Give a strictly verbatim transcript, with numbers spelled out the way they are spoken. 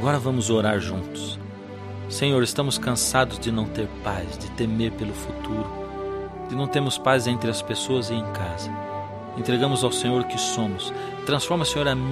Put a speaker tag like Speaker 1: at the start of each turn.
Speaker 1: Agora vamos orar juntos. Senhor, estamos cansados de não ter paz, de temer pelo futuro, de não termos paz entre as pessoas e em casa. Entregamos ao Senhor o que somos. Transforma, Senhor, a